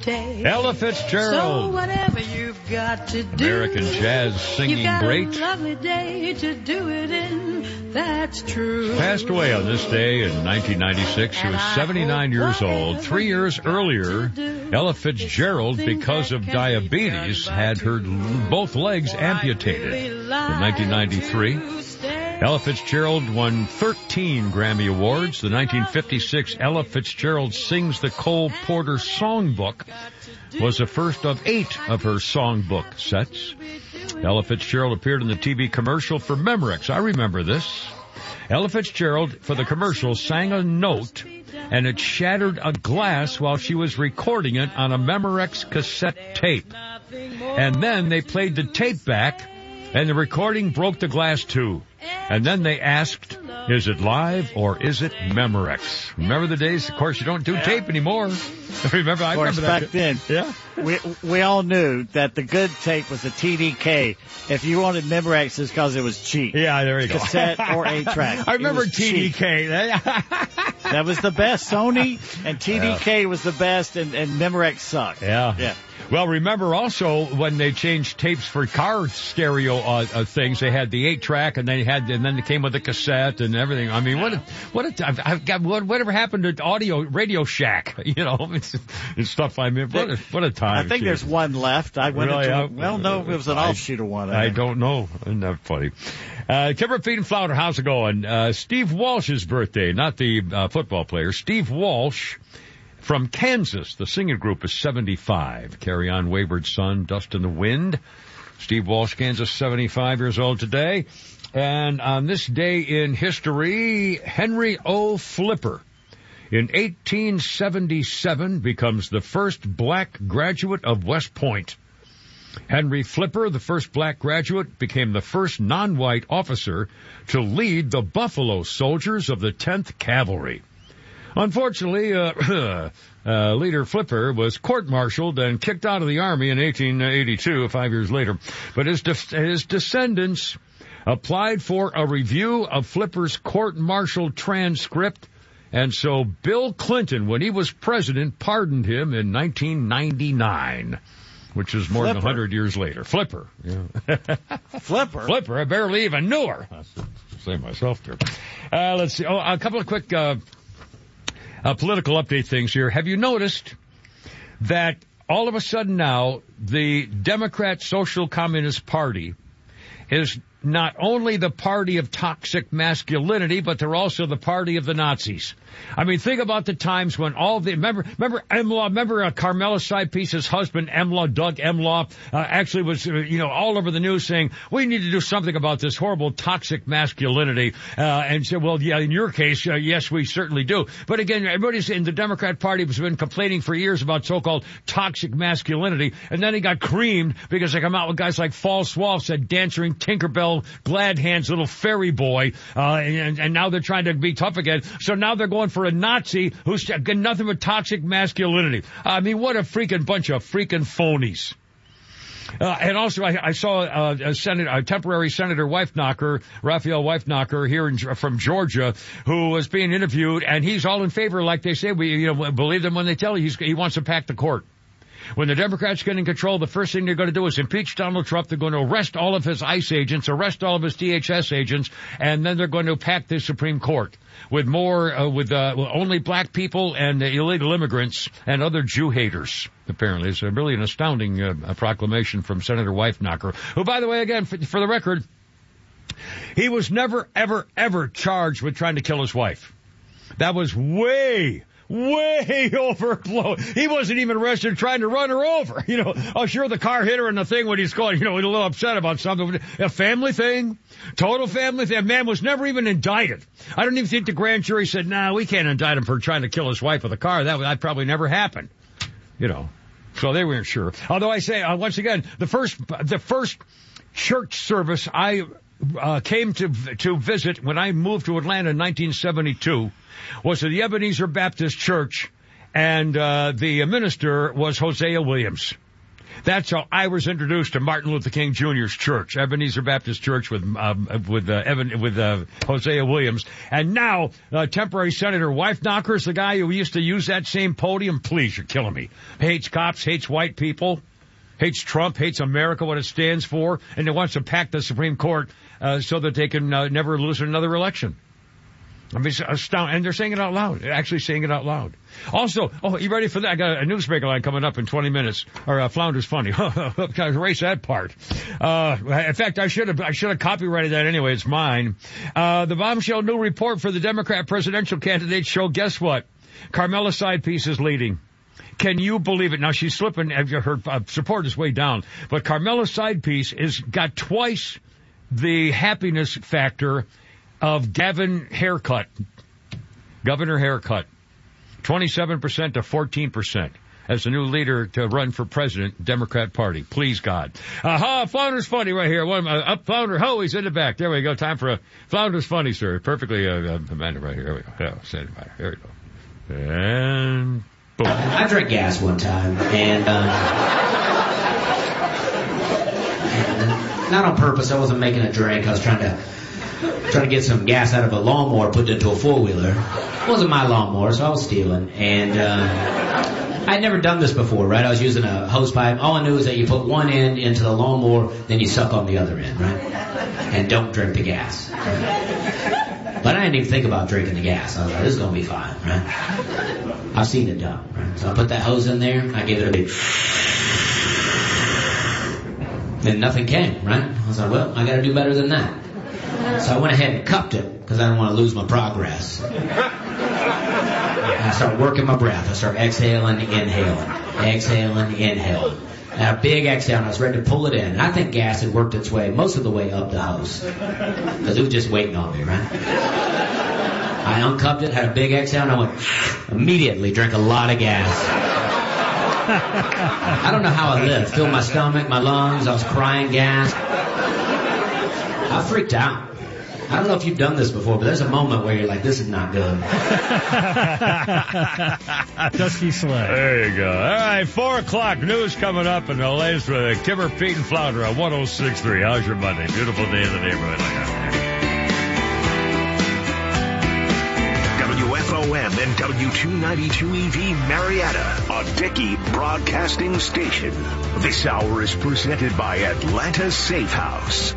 day. Ella Fitzgerald. So whatever you've got to do, American jazz singing you've got great. a lovely day to do it in. That's true. Passed away on this day in 1996. She was 79 years old. 3 years earlier, Ella Fitzgerald, because of diabetes, had her both legs amputated. In 1993, Ella Fitzgerald won 13 Grammy Awards. The 1956 Ella Fitzgerald Sings the Cole Porter Songbook was the first of 8 of her songbook sets. Ella Fitzgerald appeared in the TV commercial for Memorex. I remember this. Ella Fitzgerald, for the commercial, sang a note, and it shattered a glass while she was recording it on a Memorex cassette tape. And then they played the tape back, and the recording broke the glass too. And then they asked, is it live or is it Memorex? Remember the days? Of course, you don't do tape anymore. Remember, I remember that. Back then, yeah, we all knew that the good tape was the TDK. If you wanted Memorex, it's because it was cheap. Yeah, there you go. Cassette or 8-track. I remember TDK. That was the best. Sony and TDK was the best, and Memorex sucked. Yeah. Well, remember also when they changed tapes for car stereo things, they had the 8-track, and then they came with the cassette and everything. I mean, whatever happened to Radio Shack? You know, it's stuff. I mean, what a time. I think there's one left. I went no, it was an offshoot of one. I don't know. Isn't that funny? Kimber Feed and Flounder, how's it going? Steve Walsh's birthday, not the football player. Steve Walsh from Kansas. The singing group is 75. Carry On Wayward Son, Dust in the Wind. Steve Walsh, Kansas, 75 years old today. And on this day in history, Henry O. Flipper, in 1877, becomes the first black graduate of West Point. Henry Flipper, the first black graduate, became the first non-white officer to lead the Buffalo Soldiers of the 10th Cavalry. Unfortunately, Leader Flipper was court-martialed and kicked out of the Army in 1882, 5 years later. But his descendants applied for a review of Flipper's court-martial transcript, and so Bill Clinton, when he was president, pardoned him in 1999. Which is more than 100 years later. Flipper. Yeah. Flipper, I barely even knew her. I say myself there. Let's see. Oh, a couple of quick political update things here. Have you noticed that all of a sudden now the Democrat Social Communist Party is not only the party of toxic masculinity, but they're also the party of the Nazis. I mean, think about the times when remember Carmela Saipisa's husband, Doug Emlaw, actually was, all over the news saying, we need to do something about this horrible toxic masculinity. And said, well, yeah, in your case, yes, we certainly do. But again, everybody's in the Democrat Party has been complaining for years about so-called toxic masculinity. And then he got creamed because they come out with guys like False Wolf, said Dancing Tinkerbell, Glad Hands, little fairy boy. And now they're trying to be tough again. So now they're going for a Nazi who's got nothing but toxic masculinity. I mean, what a freaking bunch of freaking phonies. And also, I saw a temporary Senator Weifnacher, Raphael Weifnacher, here from Georgia, who was being interviewed, and he's all in favor, like they say. We believe them when they tell you he wants to pack the court. When the Democrats get in control, the first thing they're going to do is impeach Donald Trump. They're going to arrest all of his ICE agents, arrest all of his DHS agents, and then they're going to pack the Supreme Court with only black people and illegal immigrants and other Jew haters. Apparently, it's really an astounding proclamation from Senator Weifnacher, who, by the way, again, for the record, he was never, ever, ever charged with trying to kill his wife. That was way overblown. He wasn't even arrested trying to run her over. Sure, the car hit her in the thing when he's going, a little upset about something. A family thing. Total family thing. Man was never even indicted. I don't even think the grand jury said, nah, we can't indict him for trying to kill his wife with a car. That probably never happened. So they weren't sure. Although I say, once again, the first church service I came to visit when I moved to Atlanta in 1972 was at the Ebenezer Baptist Church, and the minister was Hosea Williams. That's how I was introduced to Martin Luther King Jr.'s church, Ebenezer Baptist Church with Hosea Williams. And now, temporary Senator Wife Knocker is the guy who used to use that same podium. Please, you're killing me. Hates cops, hates white people, hates Trump, hates America, what it stands for, and wants to pack the Supreme Court so that they can never lose another election. I mean, it's astounding. And they're saying it out loud. They're actually saying it out loud. Also, you ready for that? I got a newsmaker line coming up in 20 minutes. Or Flounder's Funny. Erase that part. In fact, I should have copyrighted that anyway. It's mine. The bombshell new report for the Democrat presidential candidates show, guess what? Carmela Sidepiece is leading. Can you believe it? Now, she's slipping. Her support is way down. But Carmela Sidepiece has got twice the happiness factor of Governor Haircut, 27% to 14% as the new leader to run for president, Democrat Party. Please, God. Flounder's Funny right here. Flounder, he's in the back. There we go. Time for a Flounder's Funny, sir. Perfectly amended right here. There we go. Yeah, send it back. There we go. And boom. I drank gas one time, and not on purpose. I wasn't making a drink. I was trying to get some gas out of a lawnmower, put it into a four-wheeler. It wasn't my lawnmower, so I was stealing. And I'd never done this before, right? I was using a hose pipe. All I knew is that you put one end into the lawnmower, then you suck on the other end, right? And don't drink the gas. But I didn't even think about drinking the gas. I was like, this is going to be fine, right? I've seen it done, right? So I put that hose in there. I gave it a big... Then nothing came, right? I was like, well, I got to do better than that. So I went ahead and cupped it because I didn't want to lose my progress. I started working my breath. I started exhaling, inhaling, inhaling. And a big exhale, and I was ready to pull it in. And I think gas had worked its way most of the way up the hose because it was just waiting on me, right? I uncupped it, had a big exhale, and I went immediately drank a lot of gas. I don't know how I lived. Filled my stomach, my lungs. I was crying gas. I freaked out. I don't know if you've done this before, but there's a moment where you're like, this is not good. Dusty Slay. There you go. All right, 4 o'clock news coming up, and the latest with Kimmer, Pete, and Flounder on 106.3. How's your Monday? Beautiful day in the neighborhood. WFOM and W292EV Marietta, a Dickey Broadcasting station. This hour is presented by Atlanta Safe House.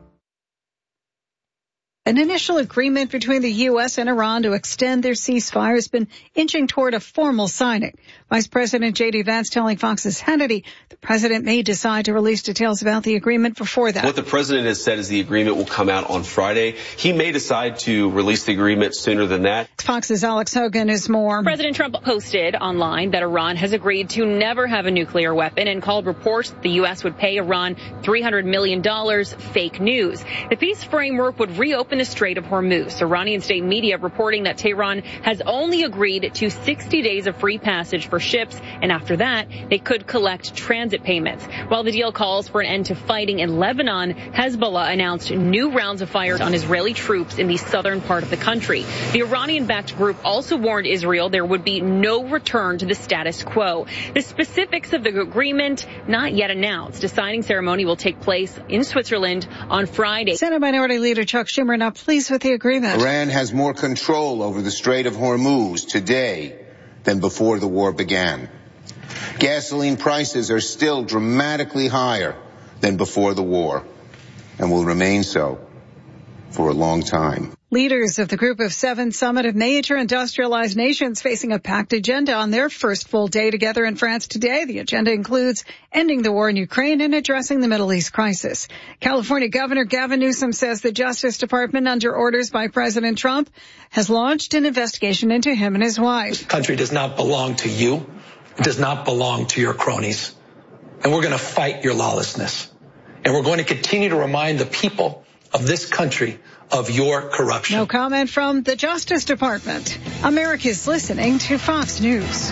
An initial agreement between the U.S. and Iran to extend their ceasefire has been inching toward a formal signing. Vice President J.D. Vance telling Fox's Hannity the president may decide to release details about the agreement before that. What the president has said is the agreement will come out on Friday. He may decide to release the agreement sooner than that. Fox's Alex Hogan is more. President Trump posted online that Iran has agreed to never have a nuclear weapon and called reports the U.S. would pay Iran $300 million fake news. The peace framework would reopen the Strait of Hormuz. Iranian state media reporting that Tehran has only agreed to 60 days of free passage for ships, and after that, they could collect transit payments. While the deal calls for an end to fighting in Lebanon, Hezbollah announced new rounds of fire on Israeli troops in the southern part of the country. The Iranian-backed group also warned Israel there would be no return to the status quo. The specifics of the agreement not yet announced. A signing ceremony will take place in Switzerland on Friday. Senate Minority Leader Chuck Schumer not pleased with the agreement. Iran has more control over the Strait of Hormuz today than before the war began. Gasoline prices are still dramatically higher than before the war and will remain so for a long time. Leaders of the Group of Seven summit of major industrialized nations facing a packed agenda on their first full day together in France today. The agenda includes ending the war in Ukraine and addressing the Middle East crisis. California Governor Gavin Newsom says the Justice Department, under orders by President Trump, has launched an investigation into him and his wife. This country does not belong to you. It does not belong to your cronies. And we're going to fight your lawlessness. And we're going to continue to remind the people of this country of your corruption. No comment from the Justice Department. America's listening to Fox News.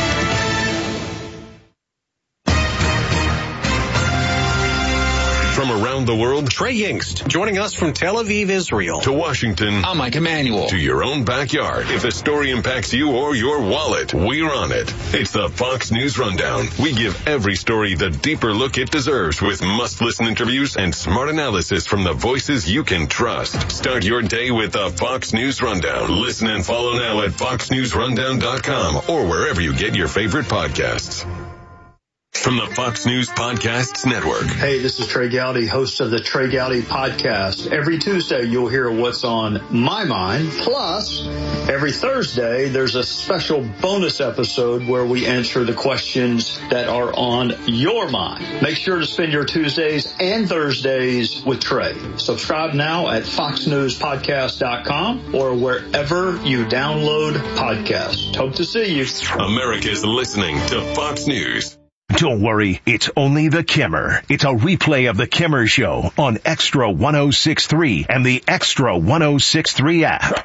From From around the world, Trey Yingst, joining us from Tel Aviv, Israel. To Washington, I'm Mike Emanuel. To your own backyard. If a story impacts you or your wallet, we're on it. It's the Fox News Rundown. We give every story the deeper look it deserves with must-listen interviews and smart analysis from the voices you can trust. Start your day with the Fox News Rundown. Listen and follow now at foxnewsrundown.com or wherever you get your favorite podcasts. From the Fox News Podcasts Network. Hey, this is Trey Gowdy, host of the Trey Gowdy Podcast. Every Tuesday, you'll hear what's on my mind. Plus, every Thursday, there's a special bonus episode where we answer the questions that are on your mind. Make sure to spend your Tuesdays and Thursdays with Trey. Subscribe now at foxnewspodcast.com or wherever you download podcasts. Hope to see you. America's listening to Fox News. Don't worry, it's only the Kimmer. It's a replay of the Kimmer Show on Extra 106.3 and the Extra 106.3 app.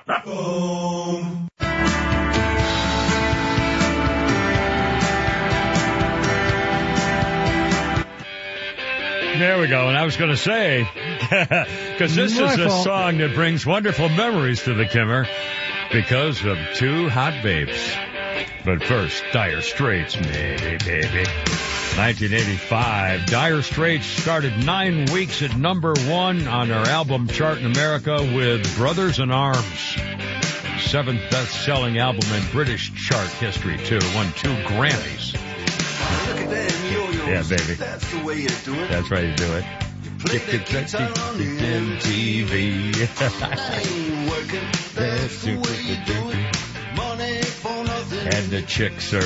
There we go. And I was going to say, because this is a song that brings wonderful memories to the Kimmer because of two hot babes. But first, Dire Straits, maybe, baby. 1985, Dire Straits started 9 weeks at number 1 on their album chart in America with Brothers in Arms. 7th best-selling album in British chart history, too. Won 2 Grammys. Yeah, baby. That's the way you do it. That's right, you do it. TV. And the chicks are